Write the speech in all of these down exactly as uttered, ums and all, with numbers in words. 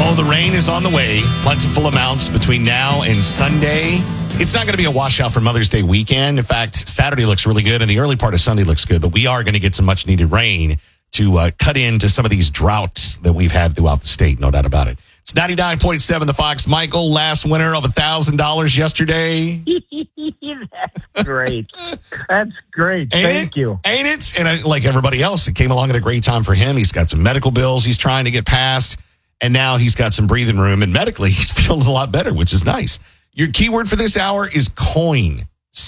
Oh, the rain is on the way. Plentiful amounts between now and Sunday. It's not going to be a washout for Mother's Day weekend. In fact, Saturday looks really good and the early part of Sunday looks good, but we are going to get some much needed rain to uh, cut into some of these droughts that we've had throughout the state. No doubt about it. It's ninety-nine point seven The Fox. Michael, last winner of one thousand dollars yesterday. That's great. That's great. Ain't Thank it? you. Ain't it? And uh, like everybody else, it came along at a great time for him. He's got some medical bills he's trying to get past, and now he's got some breathing room, and medically he's feeling a lot better, which is nice. Your keyword for this hour is coin.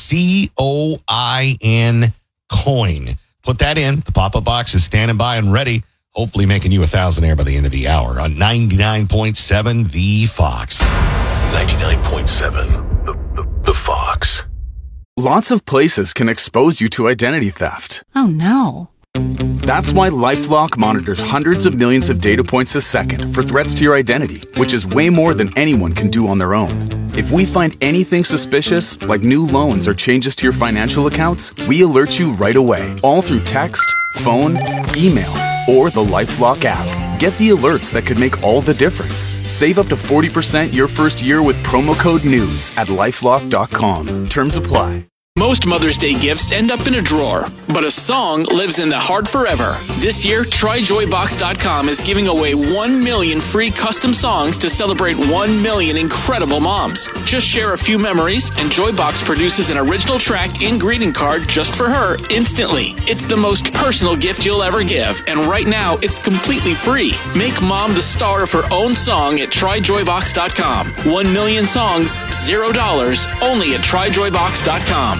C O I N, coin. Put that in. The pop-up box is standing by and ready, hopefully making you a thousandaire by the end of the hour on ninety-nine point seven The Fox. ninety-nine point seven The, the, the Fox. Lots of places can expose you to identity theft. Oh, no. That's why LifeLock monitors hundreds of millions of data points a second for threats to your identity, which is way more than anyone can do on their own. If we find anything suspicious, like new loans or changes to your financial accounts, we alert you right away, all through text, phone, email, or the LifeLock app. Get the alerts that could make all the difference. Save up to forty percent your first year with promo code NEWS at lifelock dot com. Terms apply. Most Mother's Day gifts end up in a drawer, but a song lives in the heart forever. This year, try joy box dot com is giving away one million free custom songs to celebrate one million incredible moms. Just share a few memories, and Joybox produces an original track and greeting card just for her instantly. It's the most personal gift you'll ever give, and right now, it's completely free. Make mom the star of her own song at try joy box dot com. One million songs, zero dollars, only at try joy box dot com.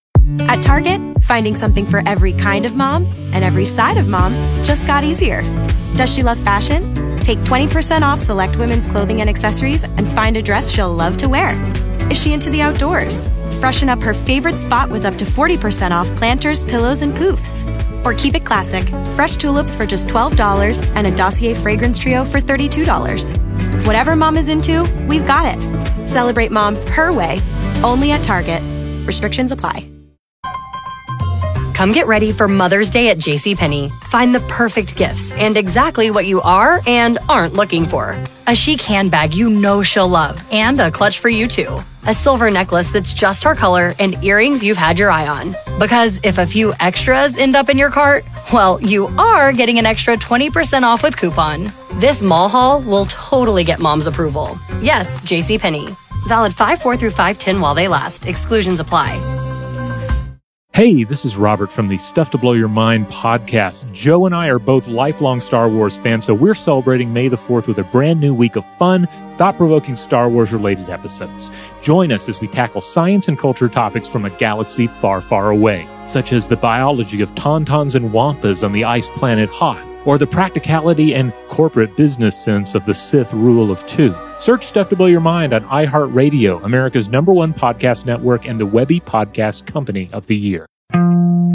At Target, finding something for every kind of mom and every side of mom just got easier. Does she love fashion? Take twenty percent off select women's clothing and accessories and find a dress she'll love to wear. Is she into the outdoors? Freshen up her favorite spot with up to forty percent off planters, pillows, and poofs. Or keep it classic, fresh tulips for just twelve dollars and a Dossier fragrance trio for thirty-two dollars. Whatever mom is into, we've got it. Celebrate mom her way, only at Target. Restrictions apply. Come get ready for Mother's Day at JCPenney. Find the perfect gifts and exactly what you are and aren't looking for. A chic handbag you know she'll love and a clutch for you too. A silver necklace that's just her color and earrings you've had your eye on. Because if a few extras end up in your cart, well, you are getting an extra twenty percent off with coupon. This mall haul will totally get mom's approval. Yes, JCPenney. Valid five four through five ten while they last. Exclusions apply. Hey, this is Robert from the Stuff to Blow Your Mind podcast. Joe and I are both lifelong Star Wars fans, so we're celebrating May the fourth with a brand new week of fun, thought-provoking Star Wars-related episodes. Join us as we tackle science and culture topics from a galaxy far, far away, such as the biology of tauntauns and wampas on the ice planet Hoth, or the practicality and corporate business sense of the Sith rule of two. Search Stuff to Blow Your Mind on iHeartRadio, America's number one podcast network and the Webby Podcast Company of the Year.